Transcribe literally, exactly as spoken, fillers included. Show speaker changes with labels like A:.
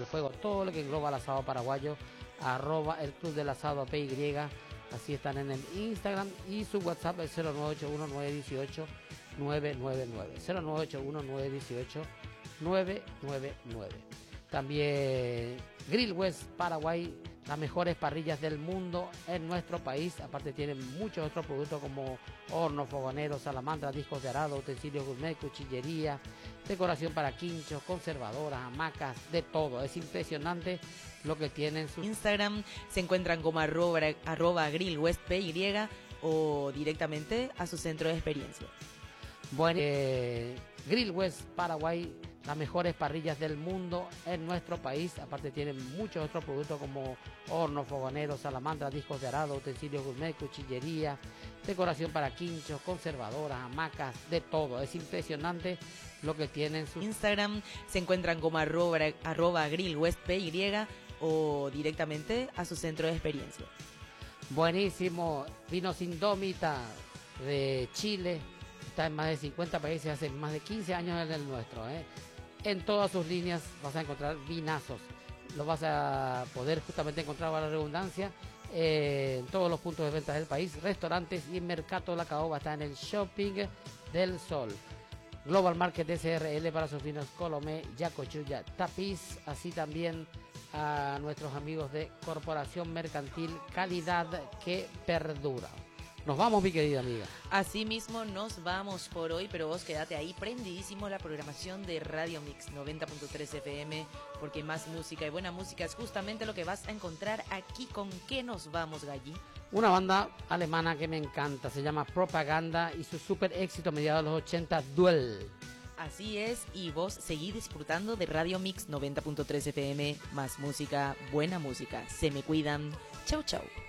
A: fuego todo lo que engloba el asado paraguayo, arroba el club del asado P Y, así están en el Instagram, y su WhatsApp es cero nueve ocho uno nueve uno ocho nueve nueve nueve, cero nueve ocho uno nueve uno ocho nueve nueve nueve. También Grill West Paraguay, las mejores parrillas del mundo en nuestro país. Aparte tienen muchos otros productos como horno, fogonero, salamandra, discos de arado, utensilios gourmet, cuchillería, decoración para quinchos, conservadoras, hamacas, de todo. Es impresionante lo que tienen. Su
B: Instagram se encuentran como arroba, arroba Grill West P Y o directamente a su centro de experiencia.
A: Bueno, eh, Grill West Paraguay, las mejores parrillas del mundo en nuestro país. Aparte tienen muchos otros productos como horno, fogonero, salamandra, discos de arado, utensilios gourmet, cuchillería, decoración para quinchos, conservadoras, hamacas, de todo. Es impresionante lo que tienen. Su
B: Instagram se encuentran como arroba, arroba Grill West P Y o directamente a su centro de experiencia.
A: Buenísimo, vinos Indómita de Chile, está en más de cincuenta países, hace más de quince años en el nuestro, ¿eh? En todas sus líneas vas a encontrar vinazos, lo vas a poder justamente encontrar, para la redundancia, eh, en todos los puntos de venta del país, restaurantes, y en Mercado La Caoba está en el Shopping del Sol. Global Market S R L para sus vinos Colomé, Yacochuya, Tapiz, así también a nuestros amigos de Corporación Mercantil, calidad que perdura. Nos vamos, mi querida amiga.
B: Así mismo nos vamos por hoy, pero vos quedate ahí prendidísimo la programación de Radio Mix noventa punto tres F M, porque más música y buena música es justamente lo que vas a encontrar aquí. ¿Con qué nos vamos, Galli?
A: Una banda alemana que me encanta, se llama Propaganda, y su super éxito a mediados de los ochenta, Duel.
B: Así es, y vos seguí disfrutando de Radio Mix noventa punto tres F M, más música, buena música. Se me cuidan. Chau, chau.